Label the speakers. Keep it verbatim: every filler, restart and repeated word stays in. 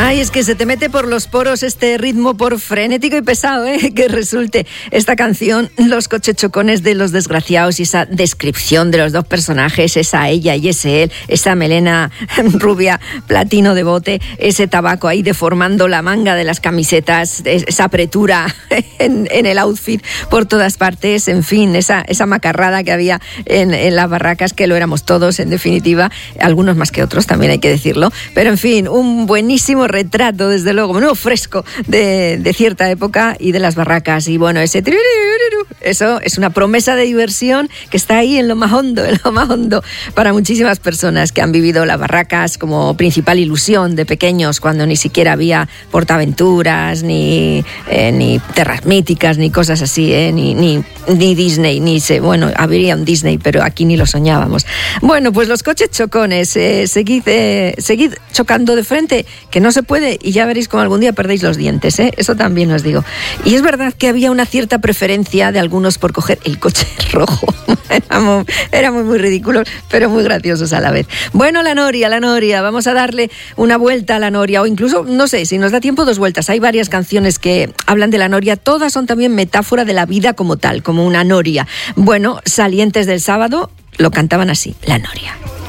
Speaker 1: Ay, es que se te mete por los poros este ritmo por frenético y pesado, ¿eh? Que resulte esta canción, Los coches chocones de los desgraciados, y esa descripción de los dos personajes, esa ella y ese él, esa melena rubia platino de bote, ese tabaco ahí deformando la manga de las camisetas, esa apretura en, en el outfit por todas partes, en fin, esa, esa macarrada que había en, en las barracas, que lo éramos todos, en definitiva, algunos más que otros, también hay que decirlo, pero en fin, un buenísimo retrato, desde luego, menudo fresco de, de cierta época y de las barracas. Y bueno, ese eso es una promesa de diversión que está ahí en lo más hondo, en lo más hondo para muchísimas personas que han vivido las barracas como principal ilusión de pequeños, cuando ni siquiera había Portaventuras, ni, eh, ni Terras Míticas, ni cosas así, eh, ni, ni, ni Disney, ni se, bueno, habría un Disney, pero aquí ni lo soñábamos. Bueno, pues los coches chocones, eh, seguid, eh, seguid chocando de frente, que no se puede, y ya veréis cómo algún día perdéis los dientes, ¿eh? Eso también os digo. Y es verdad que había una cierta preferencia de algunos por coger el coche rojo. Éramos, éramos muy ridículos, pero muy graciosos a la vez. Bueno, la noria, la noria, vamos a darle una vuelta a la noria, o incluso, no sé, si nos da tiempo, dos vueltas. Hay varias canciones que hablan de la noria, todas son también metáfora de la vida como tal, como una noria. Bueno, Salientes del Sábado lo cantaban así, la noria.